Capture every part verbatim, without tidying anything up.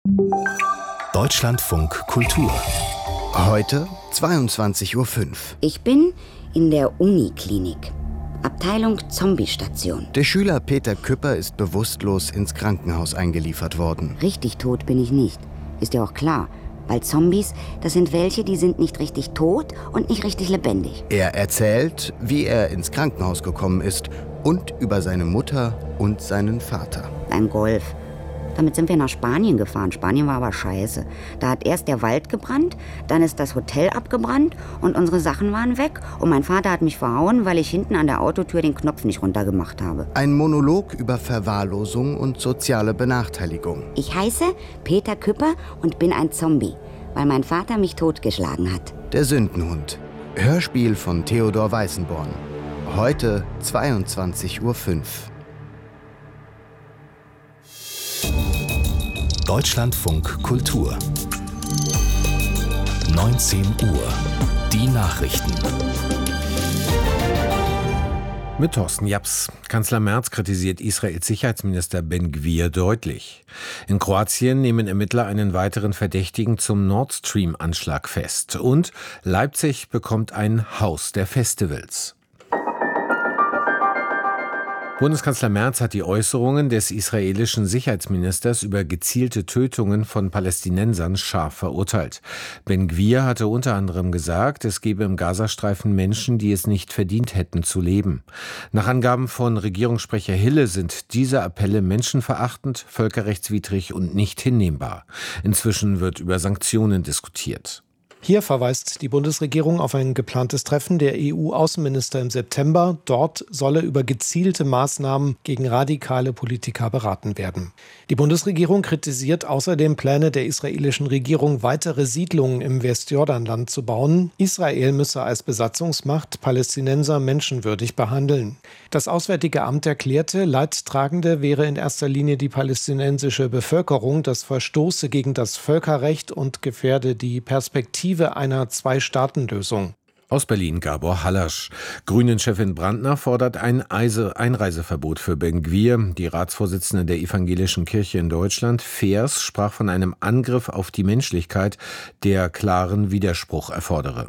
Deutschlandfunk Kultur. Heute zweiundzwanzig Uhr fünf. Ich bin in der Uniklinik. Abteilung Zombie-Station. Der Schüler Peter Küpper ist bewusstlos ins Krankenhaus eingeliefert worden. Richtig tot bin ich nicht. Ist ja auch klar. Weil Zombies, das sind welche, die sind nicht richtig tot und nicht richtig lebendig. Er erzählt, wie er ins Krankenhaus gekommen ist und über seine Mutter und seinen Vater. Ein Golf. Damit sind wir nach Spanien gefahren. Spanien war aber scheiße. Da hat erst der Wald gebrannt, dann ist das Hotel abgebrannt und unsere Sachen waren weg. Und mein Vater hat mich verhauen, weil ich hinten an der Autotür den Knopf nicht runtergemacht habe. Ein Monolog über Verwahrlosung und soziale Benachteiligung. Ich heiße Peter Küpper und bin ein Zombie, weil mein Vater mich totgeschlagen hat. Der Sündenhund. Hörspiel von Theodor Weißenborn. Heute zweiundzwanzig Uhr fünf. Deutschlandfunk Kultur. neunzehn Uhr. Die Nachrichten. Mit Thorsten Japs. Kanzler Merz kritisiert Israels Sicherheitsminister Ben-Gvir deutlich. In Kroatien nehmen Ermittler einen weiteren Verdächtigen zum Nord Stream-Anschlag fest. Und Leipzig bekommt ein Haus der Festivals. Bundeskanzler Merz hat die Äußerungen des israelischen Sicherheitsministers über gezielte Tötungen von Palästinensern scharf verurteilt. Ben-Gvir hatte unter anderem gesagt, es gebe im Gazastreifen Menschen, die es nicht verdient hätten zu leben. Nach Angaben von Regierungssprecher Hille sind diese Appelle menschenverachtend, völkerrechtswidrig und nicht hinnehmbar. Inzwischen wird über Sanktionen diskutiert. Hier verweist die Bundesregierung auf ein geplantes Treffen der E U-Außenminister im September. Dort solle über gezielte Maßnahmen gegen radikale Politiker beraten werden. Die Bundesregierung kritisiert außerdem Pläne der israelischen Regierung, weitere Siedlungen im Westjordanland zu bauen. Israel müsse als Besatzungsmacht Palästinenser menschenwürdig behandeln. Das Auswärtige Amt erklärte, Leidtragende wäre in erster Linie die palästinensische Bevölkerung. Das verstoße gegen das Völkerrecht und gefährde die Perspektive einer Zwei-Staaten-Lösung. Aus Berlin Gabor Hallasch. Grünen-Chefin Brandner fordert ein Eise- Einreiseverbot für Ben-Gvir. Die Ratsvorsitzende der Evangelischen Kirche in Deutschland, Feers, sprach von einem Angriff auf die Menschlichkeit, der klaren Widerspruch erfordere.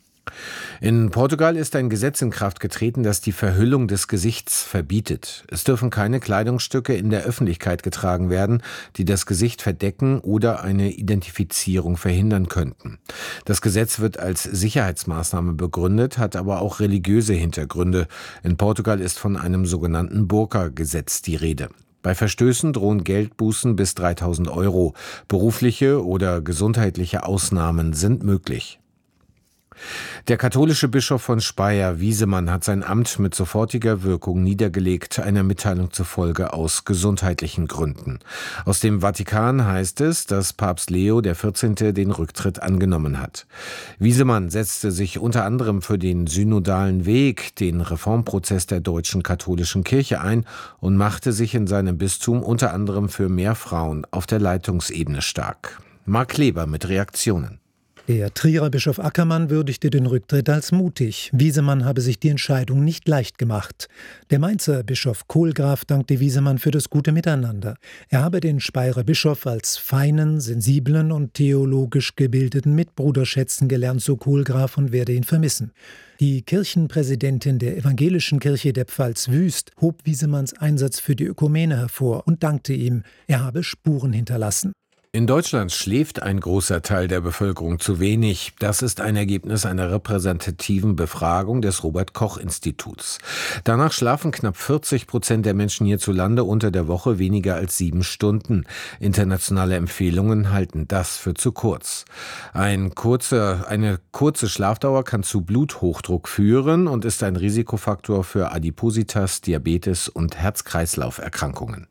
In Portugal ist ein Gesetz in Kraft getreten, das die Verhüllung des Gesichts verbietet. Es dürfen keine Kleidungsstücke in der Öffentlichkeit getragen werden, die das Gesicht verdecken oder eine Identifizierung verhindern könnten. Das Gesetz wird als Sicherheitsmaßnahme begründet, hat aber auch religiöse Hintergründe. In Portugal ist von einem sogenannten Burka-Gesetz die Rede. Bei Verstößen drohen Geldbußen bis dreitausend Euro. Berufliche oder gesundheitliche Ausnahmen sind möglich. Der katholische Bischof von Speyer, Wiesemann, hat sein Amt mit sofortiger Wirkung niedergelegt, einer Mitteilung zufolge aus gesundheitlichen Gründen. Aus dem Vatikan heißt es, dass Papst Leo der vierzehnte den Rücktritt angenommen hat. Wiesemann setzte sich unter anderem für den synodalen Weg, den Reformprozess der deutschen katholischen Kirche ein und machte sich in seinem Bistum unter anderem für mehr Frauen auf der Leitungsebene stark. Marc Kleber mit Reaktionen. Der Trierer Bischof Ackermann würdigte den Rücktritt als mutig. Wiesemann habe sich die Entscheidung nicht leicht gemacht. Der Mainzer Bischof Kohlgraf dankte Wiesemann für das gute Miteinander. Er habe den Speyerer Bischof als feinen, sensiblen und theologisch gebildeten Mitbruder schätzen gelernt, so Kohlgraf, und werde ihn vermissen. Die Kirchenpräsidentin der Evangelischen Kirche der Pfalz Wüst hob Wiesemanns Einsatz für die Ökumene hervor und dankte ihm. Er habe Spuren hinterlassen. In Deutschland schläft ein großer Teil der Bevölkerung zu wenig. Das ist ein Ergebnis einer repräsentativen Befragung des Robert-Koch-Instituts. Danach schlafen knapp vierzig Prozent der Menschen hierzulande unter der Woche weniger als sieben Stunden. Internationale Empfehlungen halten das für zu kurz. Ein kurzer, eine kurze Schlafdauer kann zu Bluthochdruck führen und ist ein Risikofaktor für Adipositas, Diabetes und Herz-Kreislauf-Erkrankungen.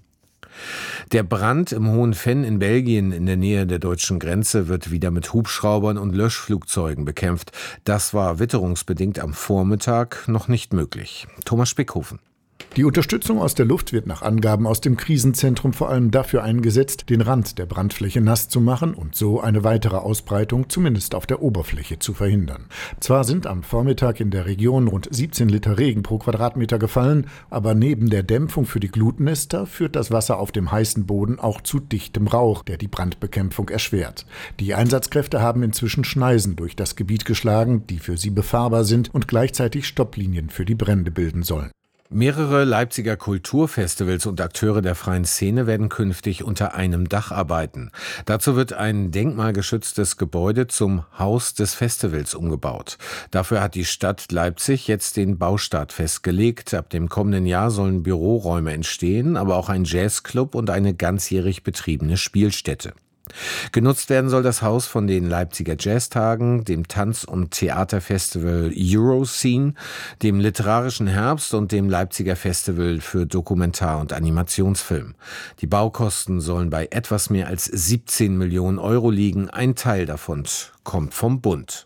Der Brand im Hohen Venn in Belgien in der Nähe der deutschen Grenze wird wieder mit Hubschraubern und Löschflugzeugen bekämpft. Das war witterungsbedingt am Vormittag noch nicht möglich. Thomas Spickhofen. Die Unterstützung aus der Luft wird nach Angaben aus dem Krisenzentrum vor allem dafür eingesetzt, den Rand der Brandfläche nass zu machen und so eine weitere Ausbreitung zumindest auf der Oberfläche zu verhindern. Zwar sind am Vormittag in der Region rund siebzehn Liter Regen pro Quadratmeter gefallen, aber neben der Dämpfung für die Glutnester führt das Wasser auf dem heißen Boden auch zu dichtem Rauch, der die Brandbekämpfung erschwert. Die Einsatzkräfte haben inzwischen Schneisen durch das Gebiet geschlagen, die für sie befahrbar sind und gleichzeitig Stopplinien für die Brände bilden sollen. Mehrere Leipziger Kulturfestivals und Akteure der freien Szene werden künftig unter einem Dach arbeiten. Dazu wird ein denkmalgeschütztes Gebäude zum Haus des Festivals umgebaut. Dafür hat die Stadt Leipzig jetzt den Baustart festgelegt. Ab dem kommenden Jahr sollen Büroräume entstehen, aber auch ein Jazzclub und eine ganzjährig betriebene Spielstätte. Genutzt werden soll das Haus von den Leipziger Jazztagen, dem Tanz- und Theaterfestival Euroscene, dem Literarischen Herbst und dem Leipziger Festival für Dokumentar- und Animationsfilm. Die Baukosten sollen bei etwas mehr als siebzehn Millionen Euro liegen. Ein Teil davon kommt vom Bund.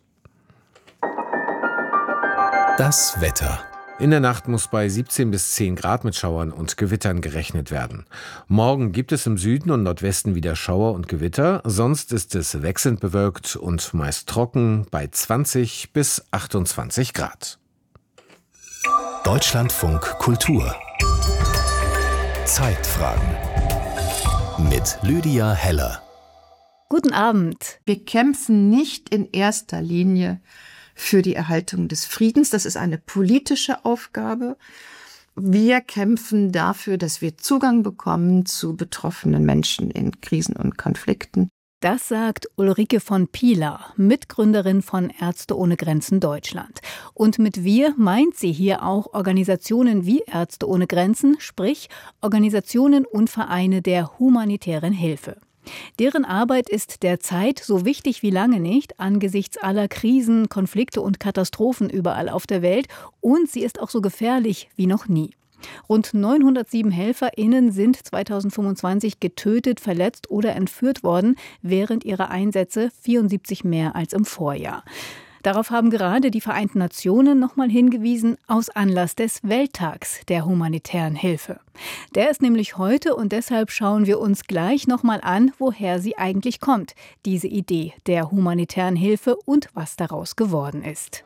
Das Wetter. In der Nacht muss bei siebzehn bis zehn Grad mit Schauern und Gewittern gerechnet werden. Morgen gibt es im Süden und Nordwesten wieder Schauer und Gewitter. Sonst ist es wechselnd bewölkt und meist trocken bei zwanzig bis achtundzwanzig Grad. Deutschlandfunk Kultur. Zeitfragen. Mit Lydia Heller. Guten Abend. Wir kämpfen nicht in erster Linie für die Erhaltung des Friedens. Das ist eine politische Aufgabe. Wir kämpfen dafür, dass wir Zugang bekommen zu betroffenen Menschen in Krisen und Konflikten. Das sagt Ulrike von Pilar, Mitgründerin von Ärzte ohne Grenzen Deutschland. Und mit wir meint sie hier auch Organisationen wie Ärzte ohne Grenzen, sprich Organisationen und Vereine der humanitären Hilfe. Deren Arbeit ist derzeit so wichtig wie lange nicht angesichts aller Krisen, Konflikte und Katastrophen überall auf der Welt, und sie ist auch so gefährlich wie noch nie. Rund neunhundertsieben HelferInnen sind zweitausendfünfundzwanzig getötet, verletzt oder entführt worden, während ihrer Einsätze vierundsiebzig mehr als im Vorjahr. Darauf haben gerade die Vereinten Nationen nochmal hingewiesen, aus Anlass des Welttags der humanitären Hilfe. Der ist nämlich heute, und deshalb schauen wir uns gleich nochmal an, woher sie eigentlich kommt, diese Idee der humanitären Hilfe und was daraus geworden ist.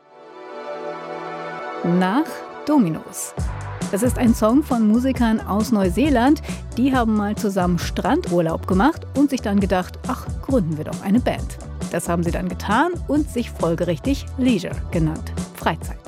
Nach Dominos. Das ist ein Song von Musikern aus Neuseeland. Die haben mal zusammen Strandurlaub gemacht und sich dann gedacht, ach, gründen wir doch eine Band. Das haben sie dann getan und sich folgerichtig Leisure genannt, Freizeit.